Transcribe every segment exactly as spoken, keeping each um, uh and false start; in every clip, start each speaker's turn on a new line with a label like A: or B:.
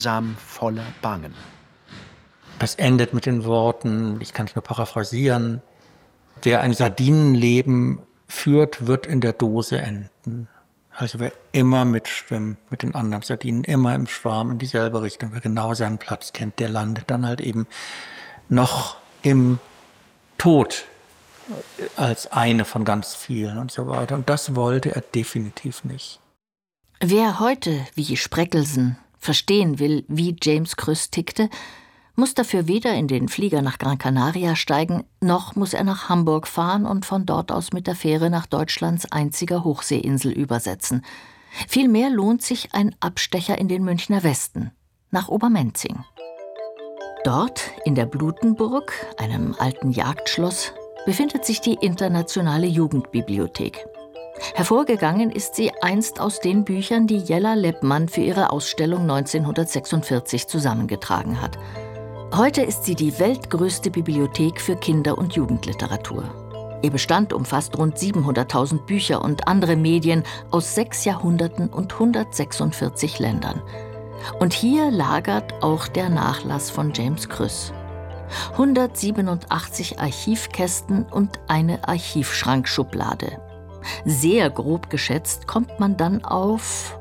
A: Sam voller Bangen.
B: Es endet mit den Worten, ich kann es nur paraphrasieren: Wer ein Sardinenleben führt, wird in der Dose enden. Also wer immer mitschwimmt mit den anderen Sardinen, immer im Schwarm in dieselbe Richtung, wer genau seinen Platz kennt, der landet dann halt eben noch im Tod als eine von ganz vielen und so weiter. Und das wollte er definitiv nicht.
C: Wer heute, wie Spreckelsen, verstehen will, wie James Krüss tickte, muss dafür weder in den Flieger nach Gran Canaria steigen, noch muss er nach Hamburg fahren und von dort aus mit der Fähre nach Deutschlands einziger Hochseeinsel übersetzen. Vielmehr lohnt sich ein Abstecher in den Münchner Westen, nach Obermenzing. Dort, in der Blutenburg, einem alten Jagdschloss, befindet sich die Internationale Jugendbibliothek. Hervorgegangen ist sie einst aus den Büchern, die Jella Leppmann für ihre Ausstellung neunzehnhundertsechsundvierzig zusammengetragen hat. Heute ist sie die weltgrößte Bibliothek für Kinder- und Jugendliteratur. Ihr Bestand umfasst rund siebenhunderttausend Bücher und andere Medien aus sechs Jahrhunderten und hundertsechsundvierzig Ländern. Und hier lagert auch der Nachlass von James Krüss. hundertsiebenundachtzig Archivkästen und eine Archivschrankschublade. Sehr grob geschätzt kommt man dann auf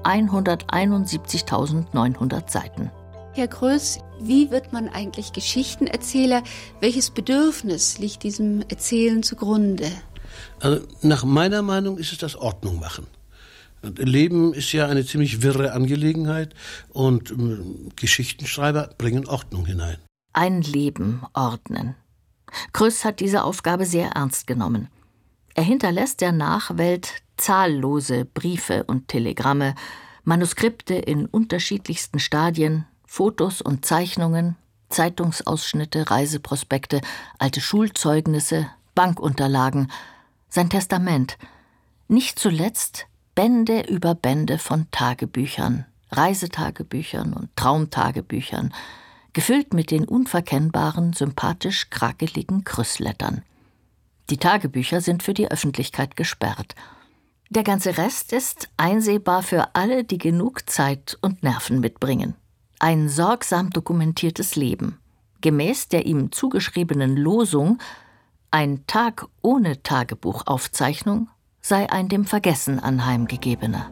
C: hunderteinundsiebzigtausendneunhundert Seiten.
D: Herr Krüss, wie wird man eigentlich Geschichtenerzähler? Welches Bedürfnis liegt diesem Erzählen zugrunde?
E: Also nach meiner Meinung ist es das Ordnung machen. Leben ist ja eine ziemlich wirre Angelegenheit und äh, Geschichtenschreiber bringen Ordnung hinein.
C: Ein Leben ordnen. Krüss hat diese Aufgabe sehr ernst genommen. Er hinterlässt der Nachwelt zahllose Briefe und Telegramme, Manuskripte in unterschiedlichsten Stadien, Fotos und Zeichnungen, Zeitungsausschnitte, Reiseprospekte, alte Schulzeugnisse, Bankunterlagen, sein Testament. Nicht zuletzt Bände über Bände von Tagebüchern, Reisetagebüchern und Traumtagebüchern, gefüllt mit den unverkennbaren, sympathisch krakeligen Krüsslettern. Die Tagebücher sind für die Öffentlichkeit gesperrt. Der ganze Rest ist einsehbar für alle, die genug Zeit und Nerven mitbringen. Ein sorgsam dokumentiertes Leben, gemäß der ihm zugeschriebenen Losung: Ein Tag ohne Tagebuchaufzeichnung sei ein dem Vergessen anheimgegebener.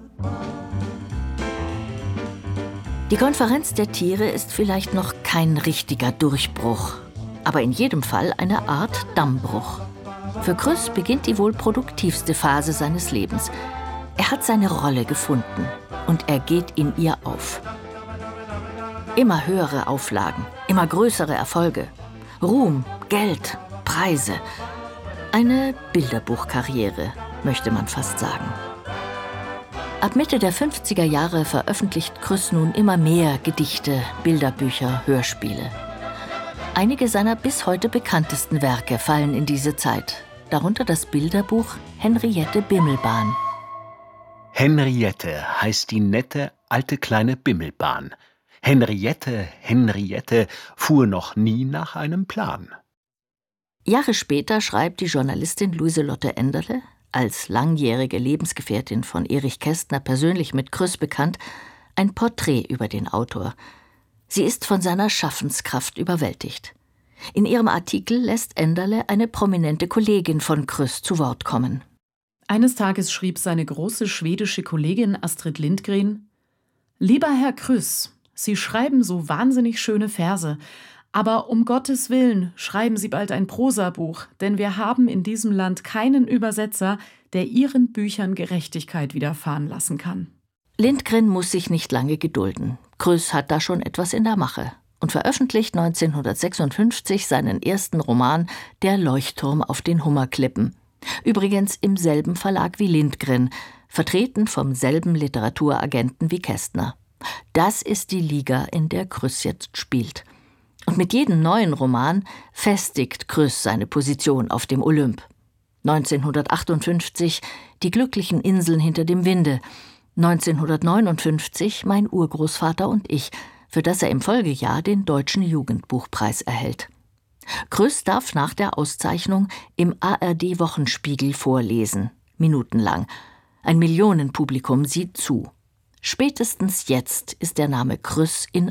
C: Die Konferenz der Tiere ist vielleicht noch kein richtiger Durchbruch, aber in jedem Fall eine Art Dammbruch. Für Krüss beginnt die wohl produktivste Phase seines Lebens. Er hat seine Rolle gefunden und er geht in ihr auf. Immer höhere Auflagen, immer größere Erfolge, Ruhm, Geld, Preise. Eine Bilderbuchkarriere, möchte man fast sagen. Ab Mitte der fünfziger Jahre veröffentlicht Krüss nun immer mehr Gedichte, Bilderbücher, Hörspiele. Einige seiner bis heute bekanntesten Werke fallen in diese Zeit, darunter das Bilderbuch Henriette Bimmelbahn.
A: Henriette heißt die nette, alte kleine Bimmelbahn. Henriette, Henriette fuhr noch nie nach einem Plan.
C: Jahre später schreibt die Journalistin Luise-Lotte Enderle, als langjährige Lebensgefährtin von Erich Kästner persönlich mit Krüss bekannt, ein Porträt über den Autor. Sie ist von seiner Schaffenskraft überwältigt. In ihrem Artikel lässt Enderle eine prominente Kollegin von Krüss zu Wort kommen.
F: Eines Tages schrieb seine große schwedische Kollegin Astrid Lindgren: »Lieber Herr Krüss, Sie schreiben so wahnsinnig schöne Verse, aber um Gottes Willen schreiben Sie bald ein Prosabuch, denn wir haben in diesem Land keinen Übersetzer, der Ihren Büchern Gerechtigkeit widerfahren lassen kann.«
C: Lindgren muss sich nicht lange gedulden. Krüss hat da schon etwas in der Mache und veröffentlicht neunzehnhundertsechsundfünfzig seinen ersten Roman »Der Leuchtturm auf den Hummerklippen«. Übrigens im selben Verlag wie Lindgren, vertreten vom selben Literaturagenten wie Kästner. Das ist die Liga, in der Krüss jetzt spielt. Und mit jedem neuen Roman festigt Krüss seine Position auf dem Olymp. neunzehnhundertachtundfünfzig Die glücklichen Inseln hinter dem Winde, neunzehnhundertneunundfünfzig Mein Urgroßvater und ich, für das er im Folgejahr den Deutschen Jugendbuchpreis erhält. Krüss darf nach der Auszeichnung im A R D-Wochenspiegel vorlesen, minutenlang. Ein Millionenpublikum sieht zu. Spätestens jetzt ist der Name Krüss in